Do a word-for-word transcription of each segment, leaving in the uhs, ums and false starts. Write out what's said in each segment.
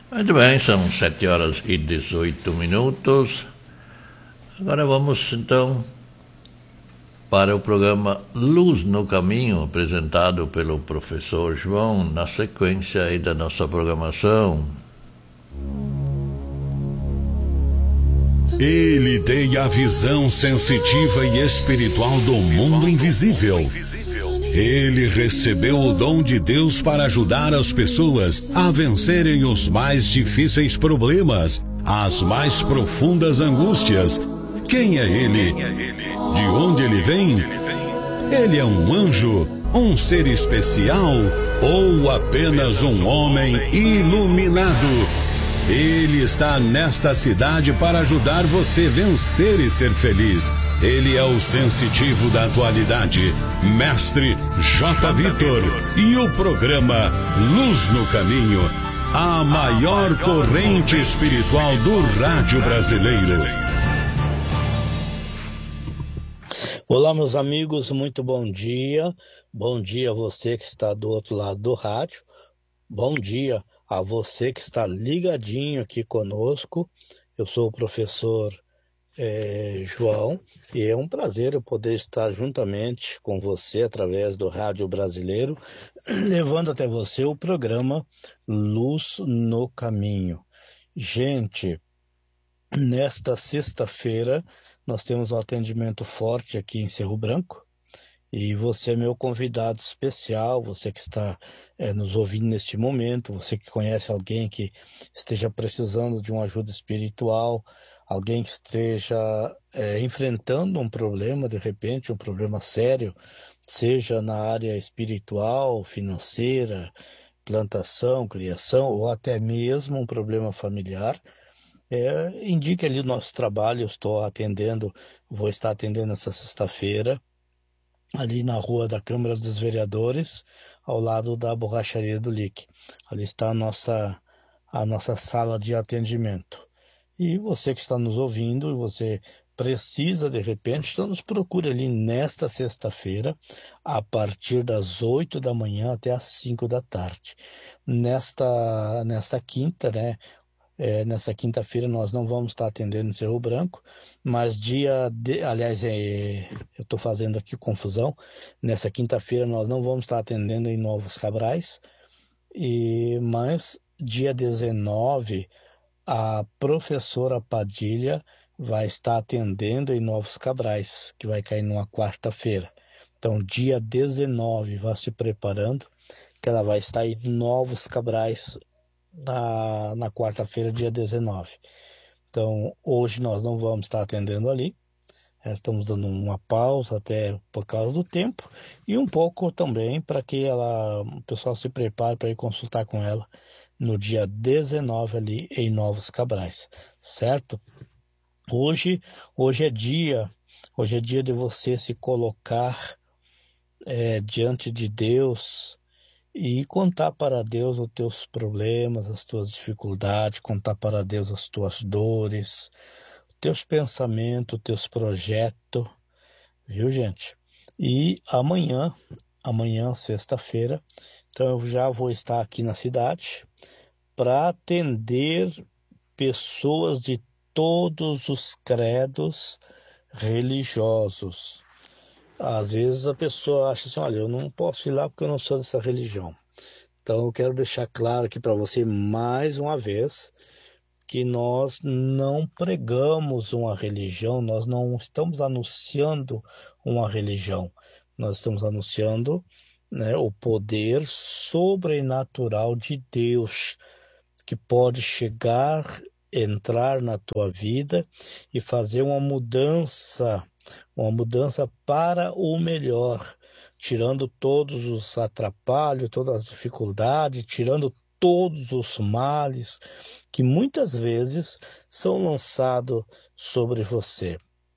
Muito bem, são sete horas e dezoito minutos. Agora vamos então para o programa Luz no Caminho, apresentado pelo professor João, na sequência aí da nossa programação. Ele tem a visão sensitiva e espiritual do mundo invisível. Ele recebeu o dom de Deus para ajudar as pessoas a vencerem os mais difíceis problemas, as mais profundas angústias. Quem é ele? De onde ele vem? Ele é um anjo, um ser especial ou apenas um homem iluminado? Ele está nesta cidade para ajudar você a vencer e ser feliz. Ele é o sensitivo da atualidade, Mestre J. Vitor, e o programa Luz no Caminho, a maior corrente espiritual do rádio brasileiro. Olá, meus amigos, muito bom dia. Bom dia a você que está do outro lado do rádio. Bom dia a você que está ligadinho aqui conosco. Eu sou o professor é, João, e é um prazer eu poder estar juntamente com você através do Rádio Brasileiro, levando até você o programa Luz no Caminho. Gente, nesta sexta-feira nós temos um atendimento forte aqui em Cerro Branco, e você é meu convidado especial, você que está é, nos ouvindo neste momento, você que conhece alguém que esteja precisando de uma ajuda espiritual, alguém que esteja é, enfrentando um problema, de repente, um problema sério, seja na área espiritual, financeira, plantação, criação, ou até mesmo um problema familiar, é, indique ali o nosso trabalho. Eu estou atendendo, vou estar atendendo essa sexta-feira, ali na rua da Câmara dos Vereadores, ao lado da borracharia do Lick. Ali está a nossa, a nossa sala de atendimento. E você que está nos ouvindo, e você precisa de repente, então nos procure ali nesta sexta-feira, a partir das oito da manhã até as cinco da tarde. Nesta, nesta quinta, né? É, nessa quinta-feira nós não vamos estar atendendo em Cerro Branco, mas dia, de, aliás, é, eu estou fazendo aqui confusão, nessa quinta-feira nós não vamos estar atendendo em Novos Cabrais, e, mas dia dezenove a professora Padilha vai estar atendendo em Novos Cabrais, que vai cair numa quarta-feira. Então dia dezenove, vá se preparando, que ela vai estar em Novos Cabrais, na, na quarta-feira, dia dezenove. Então, hoje nós não vamos estar atendendo ali, estamos dando uma pausa até por causa do tempo, e um pouco também para que ela, o pessoal se prepare para ir consultar com ela no dia dezenove ali em Novos Cabrais, certo? Hoje, hoje é dia, hoje é dia de você se colocar é, diante de Deus, e contar para Deus os teus problemas, as tuas dificuldades, contar para Deus as tuas dores, os teus pensamentos, os teus projetos, viu, gente? E amanhã, amanhã, sexta-feira, então eu já vou estar aqui na cidade para atender pessoas de todos os credos religiosos. Às vezes a pessoa acha assim, olha, eu não posso ir lá porque eu não sou dessa religião. Então eu quero deixar claro aqui para você mais uma vez que nós não pregamos uma religião, nós não estamos anunciando uma religião. Nós estamos anunciando, né, o poder sobrenatural de Deus, que pode chegar, entrar na tua vida e fazer uma mudança uma mudança para o melhor, tirando todos os atrapalhos, todas as dificuldades, tirando todos os males que muitas vezes são lançados sobre você.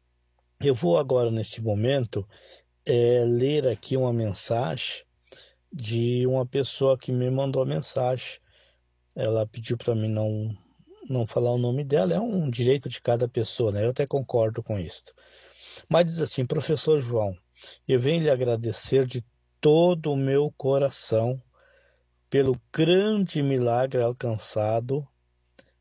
Eu vou agora, neste momento, é, ler aqui uma mensagem de uma pessoa que me mandou a mensagem. Ela pediu para mim não, não falar o nome dela, é um direito de cada pessoa, né? Eu até concordo com isso. Mas diz assim: professor João, eu venho lhe agradecer de todo o meu coração pelo grande milagre alcançado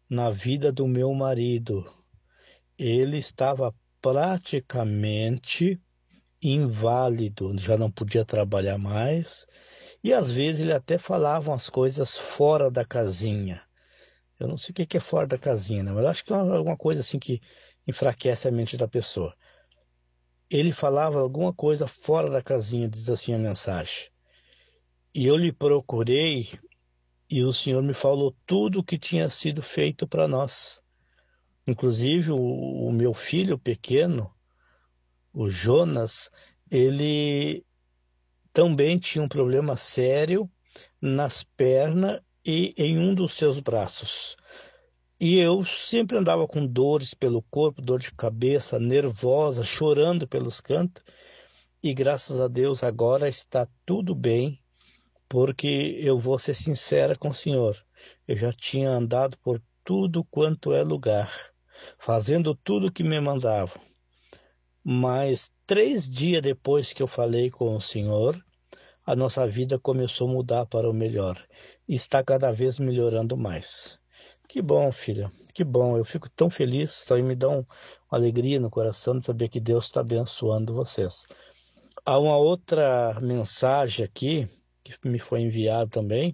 na vida do meu marido. Ele estava praticamente inválido, já não podia trabalhar mais, e às vezes ele até falava umas coisas fora da casinha. Eu não sei o que é fora da casinha, né? Mas eu acho que é alguma coisa assim que enfraquece a mente da pessoa. Ele falava alguma coisa fora da casinha, diz assim a mensagem. E eu lhe procurei e o Senhor me falou tudo o que tinha sido feito para nós. Inclusive o, o meu filho pequeno, o Jonas, ele também tinha um problema sério nas pernas e em um dos seus braços. E eu sempre andava com dores pelo corpo, dor de cabeça, nervosa, chorando pelos cantos. E graças a Deus agora está tudo bem, porque eu vou ser sincera com o Senhor. Eu já tinha andado por tudo quanto é lugar, fazendo tudo o que me mandavam. Mas três dias depois que eu falei com o Senhor, a nossa vida começou a mudar para o melhor. E está cada vez melhorando mais. Que bom, filha, que bom. Eu fico tão feliz, só me dá um, uma alegria no coração de saber que Deus está abençoando vocês. Há uma outra mensagem aqui, que me foi enviada também,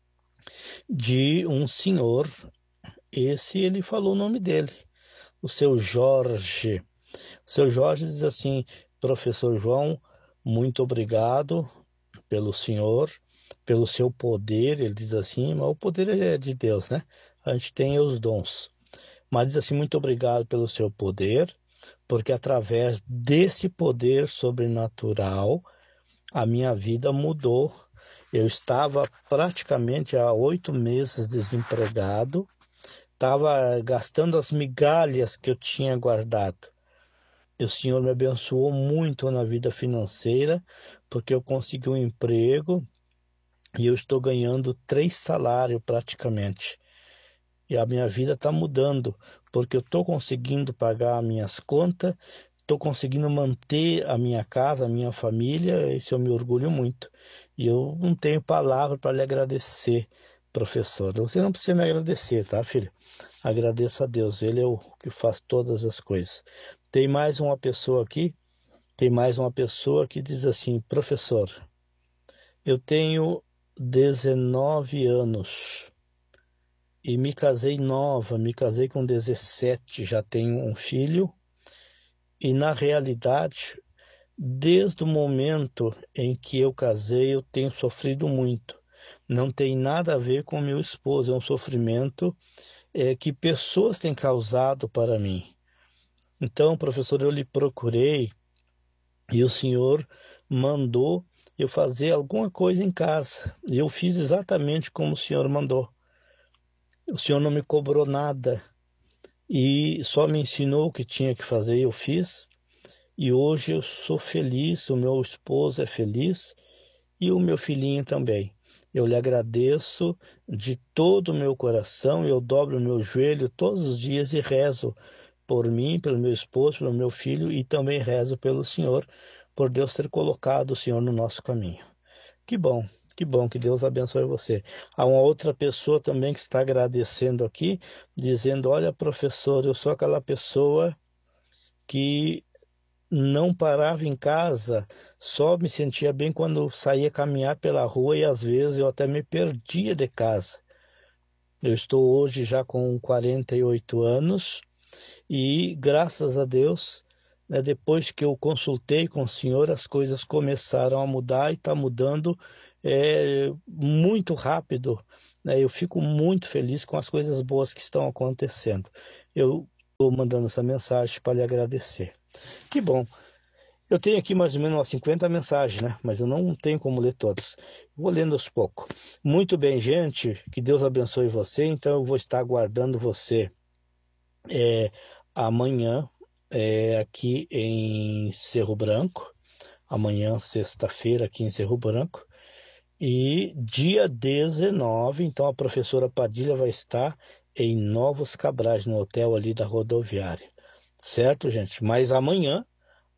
de um senhor. Esse, ele falou o nome dele, o seu Jorge. O seu Jorge diz assim: professor João, muito obrigado pelo senhor, pelo seu poder. Ele diz assim, mas o poder é de Deus, né? A gente tem os dons. Mas diz assim: muito obrigado pelo seu poder, porque através desse poder sobrenatural, a minha vida mudou. Eu estava praticamente há oito meses desempregado, estava gastando as migalhas que eu tinha guardado. E o Senhor me abençoou muito na vida financeira, porque eu consegui um emprego e eu estou ganhando três salários praticamente. E a minha vida está mudando, porque eu estou conseguindo pagar as minhas contas, estou conseguindo manter a minha casa, a minha família. Isso eu me orgulho muito. E eu não tenho palavra para lhe agradecer, professor. Você não precisa me agradecer, tá, filho? Agradeça a Deus, Ele é o que faz todas as coisas. Tem mais uma pessoa aqui, tem mais uma pessoa que diz assim: professor, eu tenho dezenove anos e me casei nova, me casei com dezessete, já tenho um filho, e na realidade, desde o momento em que eu casei, eu tenho sofrido muito. Não tem nada a ver com meu esposo, é um sofrimento é, que pessoas têm causado para mim. Então, professor, eu lhe procurei e o senhor mandou eu fazer alguma coisa em casa. E eu fiz exatamente como o senhor mandou. O senhor não me cobrou nada e só me ensinou o que tinha que fazer, eu fiz. E hoje eu sou feliz, o meu esposo é feliz e o meu filhinho também. Eu lhe agradeço de todo o meu coração, eu dobro o meu joelho todos os dias e rezo por mim, pelo meu esposo, pelo meu filho, e também rezo pelo Senhor, por Deus ter colocado o Senhor no nosso caminho. Que bom, que bom, que Deus abençoe você. Há uma outra pessoa também que está agradecendo aqui, dizendo: olha, professor, eu sou aquela pessoa que não parava em casa, só me sentia bem quando saía caminhar pela rua e às vezes eu até me perdia de casa. Eu estou hoje já com quarenta e oito anos e graças a Deus, né, depois que eu consultei com o Senhor, as coisas começaram a mudar e está mudando é, muito rápido. Né? Eu fico muito feliz com as coisas boas que estão acontecendo. Eu estou mandando essa mensagem para lhe agradecer. Que bom. Eu tenho aqui mais ou menos umas cinquenta mensagens, né? Mas eu não tenho como ler todas. Vou lendo aos poucos. Muito bem, gente. Que Deus abençoe você. Então eu vou estar aguardando você é, amanhã é, aqui em Cerro Branco. Amanhã, sexta-feira, aqui em Cerro Branco. E dia dezenove, então a professora Padilha vai estar em Novos Cabrais, no hotel ali da rodoviária. Certo, gente? Mas amanhã,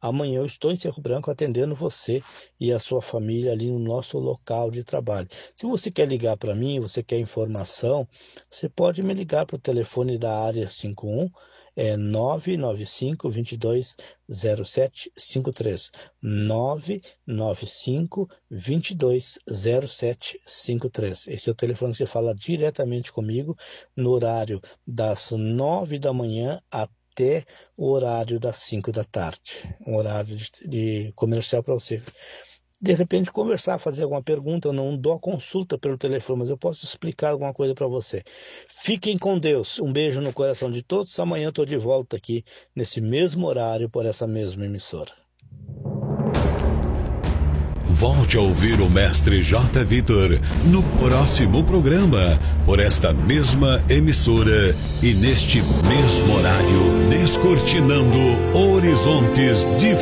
amanhã eu estou em Cerro Branco atendendo você e a sua família ali no nosso local de trabalho. Se você quer ligar para mim, você quer informação, você pode me ligar para o telefone da área cinquenta e um, é nove nove cinco, dois dois zero sete cinco três, nove nove cinco, dois dois zero sete cinco três. Esse é o telefone que você fala diretamente comigo no horário das nove da manhã até o horário das cinco da tarde, um horário de, de comercial para você. De repente conversar, fazer alguma pergunta, eu não dou a consulta pelo telefone, mas eu posso explicar alguma coisa para você. Fiquem com Deus, um beijo no coração de todos, amanhã eu estou de volta aqui nesse mesmo horário por essa mesma emissora. Volte a ouvir o Mestre J. Vitor no próximo programa, por esta mesma emissora e neste mesmo horário, descortinando horizontes de